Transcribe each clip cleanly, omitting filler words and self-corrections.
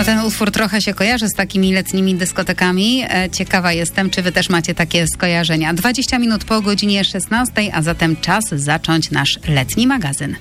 No ten utwór trochę się kojarzy z takimi letnimi dyskotekami. Ciekawa jestem, czy wy też macie takie skojarzenia. 20 minut po godzinie 16, a zatem czas zacząć nasz letni magazyn.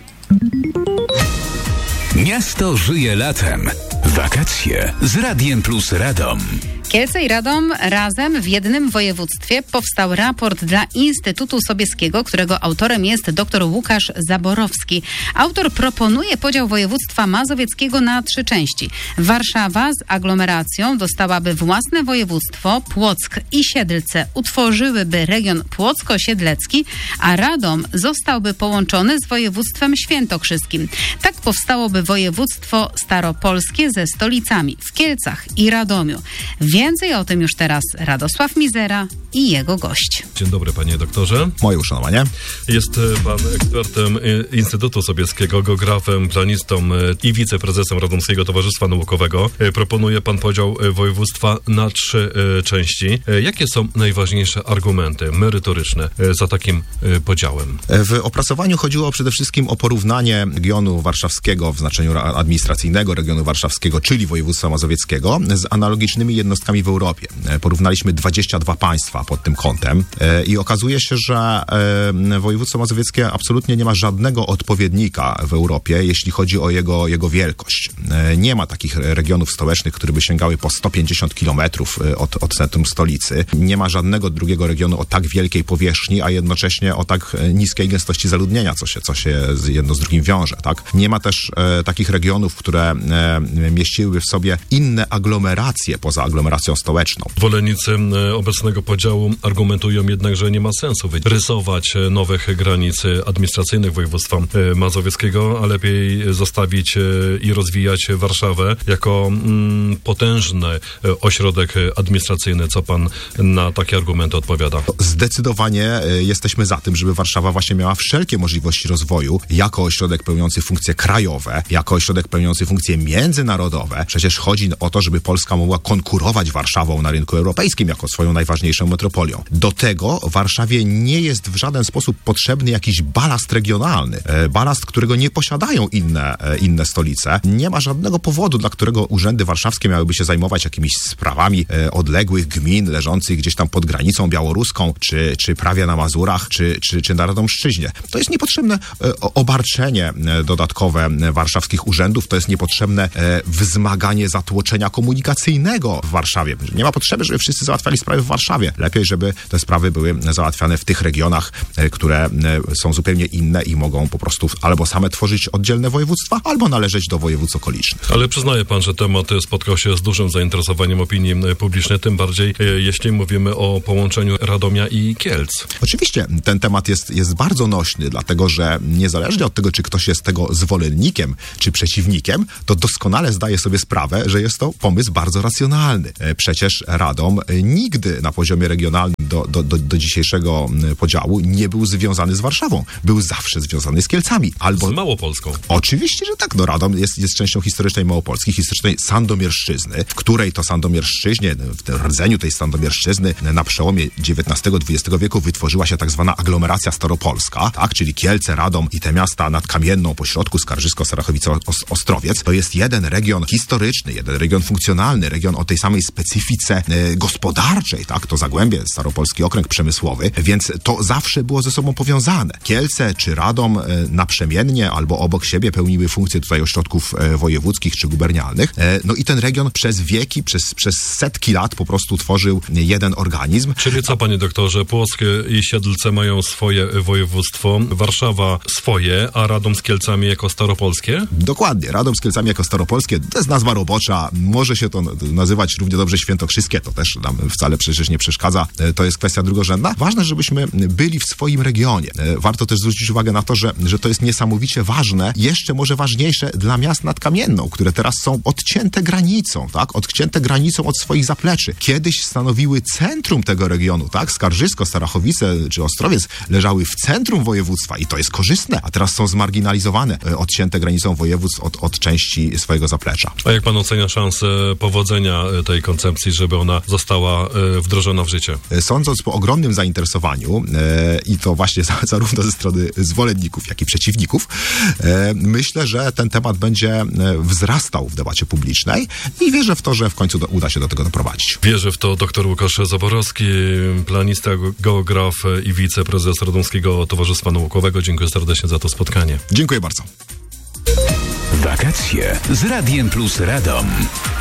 Miasto żyje latem. Wakacje z Radiem Plus Radom. Kielce i Radom razem w jednym województwie. Powstał raport dla Instytutu Sobieskiego, którego autorem jest dr Łukasz Zaborowski. Autor proponuje podział województwa mazowieckiego na 3 części. Warszawa z aglomeracją dostałaby własne województwo, Płock i Siedlce utworzyłyby region płocko-siedlecki, a Radom zostałby połączony z województwem świętokrzyskim. Tak powstałoby województwo staropolskie ze stolicami w Kielcach i Radomiu. Więcej o tym już teraz Radosław Mizera i jego gość. Dzień dobry, panie doktorze. Moje uszanowanie. Jest pan ekspertem Instytutu Sobieskiego, geografem, planistą i wiceprezesem Radomskiego Towarzystwa Naukowego. Proponuje pan podział województwa na 3 części. Jakie są najważniejsze argumenty merytoryczne za takim podziałem? W opracowaniu chodziło przede wszystkim o porównanie regionu warszawskiego w znaczeniu administracyjnego, regionu warszawskiego, czyli województwa mazowieckiego, z analogicznymi jednostkami w Europie. Porównaliśmy 22 państwa pod tym kątem i okazuje się, że województwo mazowieckie absolutnie nie ma żadnego odpowiednika w Europie, jeśli chodzi o jego wielkość. Nie ma takich regionów stołecznych, które by sięgały po 150 kilometrów od centrum stolicy. Nie ma żadnego drugiego regionu o tak wielkiej powierzchni, a jednocześnie o tak niskiej gęstości zaludnienia, co się jedno z drugim wiąże. Tak? Nie ma też takich regionów, które mieściłyby w sobie inne aglomeracje poza aglomeracją stołeczną. Zwolennicy obecnego podziału argumentują jednak, że nie ma sensu rysować nowych granic administracyjnych województwa mazowieckiego, a lepiej zostawić i rozwijać Warszawę jako potężny ośrodek administracyjny. Co pan na takie argumenty odpowiada? Zdecydowanie jesteśmy za tym, żeby Warszawa właśnie miała wszelkie możliwości rozwoju jako ośrodek pełniący funkcje krajowe, jako ośrodek pełniący funkcje międzynarodowe. Przecież chodzi o to, żeby Polska mogła konkurować Warszawą na rynku europejskim jako swoją najważniejszą metropolią. Do tego Warszawie nie jest w żaden sposób potrzebny jakiś balast regionalny. Balast, którego nie posiadają inne stolice. Nie ma żadnego powodu, dla którego urzędy warszawskie miałyby się zajmować jakimiś sprawami odległych gmin leżących gdzieś tam pod granicą białoruską, czy prawie na Mazurach, czy na Radomszczyźnie. To jest niepotrzebne obarczenie dodatkowe warszawskich urzędów, to jest niepotrzebne wzmaganie zatłoczenia komunikacyjnego w Warszawie. Nie ma potrzeby, żeby wszyscy załatwiali sprawy w Warszawie. Lepiej, żeby te sprawy były załatwiane w tych regionach, które są zupełnie inne i mogą po prostu albo same tworzyć oddzielne województwa, albo należeć do województw okolicznych. Ale przyznaje pan, że temat spotkał się z dużym zainteresowaniem opinii publicznej, tym bardziej jeśli mówimy o połączeniu Radomia i Kielc. Oczywiście ten temat jest bardzo nośny, dlatego że niezależnie od tego, czy ktoś jest tego zwolennikiem, czy przeciwnikiem, to doskonale zdaje sobie sprawę, że jest to pomysł bardzo racjonalny. Przecież Radom nigdy na poziomie regionalnym do dzisiejszego podziału nie był związany z Warszawą. Był zawsze związany z Kielcami. Albo z Małopolską. Oczywiście, że tak. No, Radom jest częścią historycznej Małopolski, historycznej Sandomierszczyzny, w której to Sandomierszczyźnie, w tym rdzeniu tej Sandomierszczyzny na przełomie XIX-XX wieku wytworzyła się tak zwana aglomeracja staropolska, tak? Czyli Kielce, Radom i te miasta nad Kamienną, pośrodku Skarżysko, Starachowice, Ostrowiec. To jest jeden region historyczny, jeden region funkcjonalny, region o tej samej specyfice gospodarczej, tak? To Zagłębie, Staropolski Okręg Przemysłowy, więc to zawsze było ze sobą powiązane. Kielce czy Radom naprzemiennie albo obok siebie pełniły funkcje tutaj ośrodków wojewódzkich czy gubernialnych. No i ten region przez wieki, przez setki lat po prostu tworzył jeden organizm. Czyli co, panie doktorze, Płock i Siedlce mają swoje województwo, Warszawa swoje, a Radom z Kielcami jako staropolskie? Dokładnie. Radom z Kielcami jako staropolskie. To jest nazwa robocza. Może się to nazywać równie dobrze świętokrzyskie. To też nam wcale przecież nie przeszkadza. To jest kwestia drugorzędna. Ważne, żebyśmy byli w swoim regionie. Warto też zwrócić uwagę na to, że to jest niesamowicie ważne, jeszcze może ważniejsze dla miast nad Kamienną, które teraz są odcięte granicą, tak? Odcięte granicą od swoich zapleczy. Kiedyś stanowiły centrum tego regionu, tak? Skarżysko, Starachowice czy Ostrowiec leżały w centrum województwa i to jest korzystne, a teraz są zmarginalizowane, odcięte granicą województw od części swojego zaplecza. A jak pan ocenia szansę powodzenia tej koncepcji, żeby ona została wdrożona w życie? Sądząc po ogromnym zainteresowaniu i to właśnie zarówno ze strony zwolenników, jak i przeciwników, myślę, że ten temat będzie wzrastał w debacie publicznej i wierzę w to, że w końcu uda się do tego doprowadzić. Wierzę w to dr Łukasz Zaborowski, planista, geograf i wiceprezes Radomskiego Towarzystwa Naukowego. Dziękuję serdecznie za to spotkanie. Dziękuję bardzo. Wakacje z Radiem Plus Radom.